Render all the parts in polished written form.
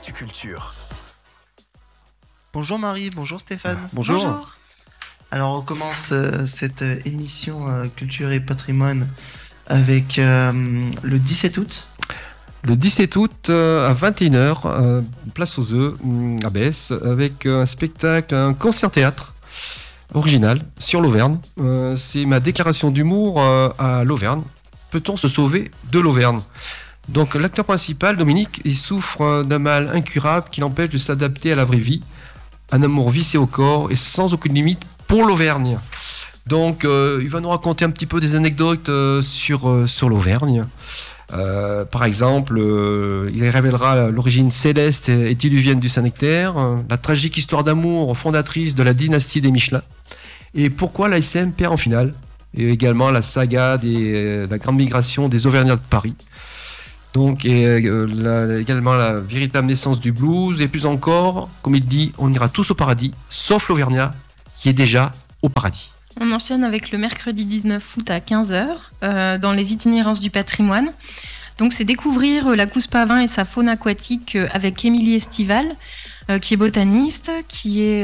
l'actu culture. Bonjour Marie, bonjour Stéphane. Bonjour. Alors on commence cette émission Culture et Patrimoine avec le 17 août. Le 17 août à 21h, place aux œufs à Besse, avec un spectacle, un concert-théâtre original sur l'Auvergne. C'est ma déclaration d'humour à l'Auvergne. Peut-on se sauver de l'Auvergne ? Donc l'acteur principal, Dominique, il souffre d'un mal incurable qui l'empêche de s'adapter à la vraie vie. Un amour vicié au corps et sans aucune limite pour l'Auvergne. Donc il va nous raconter un petit peu des anecdotes sur l'Auvergne. Par exemple, il révélera l'origine céleste et diluvienne du Saint-Nectaire, la tragique histoire d'amour fondatrice de la dynastie des Michelin, et pourquoi l'ASM perd en finale, et également la saga de la grande migration des Auvergnats de Paris. Donc, également la véritable naissance du blues, et plus encore, comme il dit, on ira tous au paradis, sauf l'Auvergnat, qui est déjà au paradis. On enchaîne avec le mercredi 19 août à 15h, dans les itinérances du patrimoine. Donc, c'est découvrir la Couspavin et sa faune aquatique avec Émilie Estival, qui est botaniste, qui est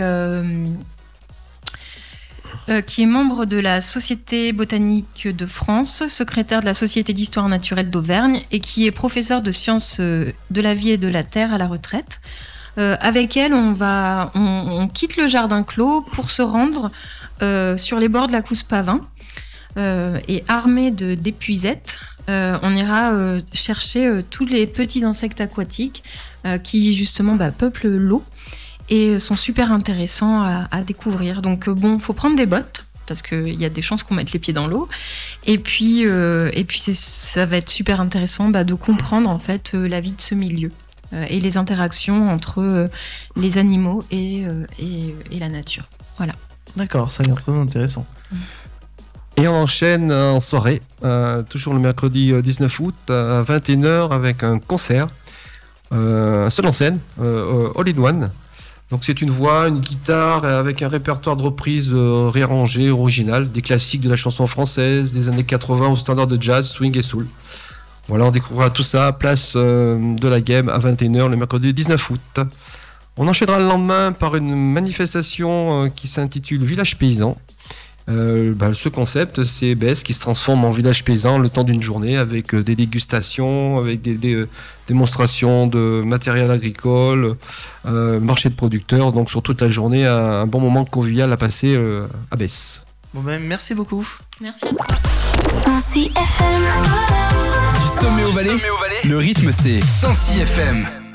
membre de la Société botanique de France, secrétaire de la Société d'histoire naturelle d'Auvergne et qui est professeur de sciences de la vie et de la terre à la retraite. Avec elle, on quitte le jardin clos pour se rendre sur les bords de la Couspavin et armé d'épuisettes, on ira chercher tous les petits insectes aquatiques qui justement peuplent l'eau et sont super intéressants à découvrir. Donc faut prendre des bottes parce qu'il y a des chances qu'on mette les pieds dans l'eau. Et puis ça va être super intéressant de comprendre en fait la vie de ce milieu et les interactions entre les animaux et la nature. Voilà. D'accord, ça a l'air très intéressant. Et on enchaîne en soirée, toujours le mercredi 19 août à 21h avec un concert, seul en scène, All in One. Donc c'est une voix, une guitare avec un répertoire de reprises réarrangé, original, des classiques de la chanson française, des années 80 au standard de jazz, swing et soul. Voilà, on découvrira tout ça à place de la Game à 21h le mercredi 19 août. On enchaînera le lendemain par une manifestation qui s'intitule Village Paysan. Ce concept, c'est Besse qui se transforme en village paysan le temps d'une journée avec des dégustations, avec des démonstrations de matériel agricole, marché de producteurs, donc sur toute la journée, un bon moment convivial à passer à Besse. Bon merci beaucoup. Merci à toi. Du sommet au Valais, le rythme c'est 106 FM.